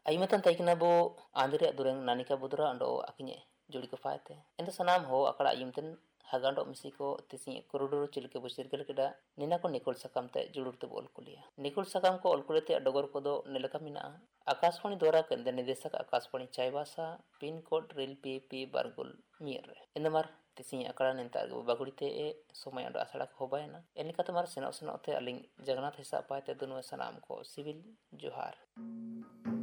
Ayumatan taikina bo andre dureng nanika budura ando akinye juri ko faate. Endo sanam ho akala ayumten hagando misiko tisi kuruduru chilke busir keda nina ko nikol sakam te julur te bol kuliya. Nikol sakam ko olkulete dogor kodo nelaka mina Akashvani द्वारा केंद्र निदेशक Akashvani Chaibasa pin code rail P बारगुल Mir इंदमार तिसी अकड़ा नेंता बागुड़ीते ए समय अंडो आसड़ा को होबायना Aneka तुम्हार सेनो सेनो ते अलिंग जगन्नाथ हिसाब पाते दुनु सनाम को सिविल जोहार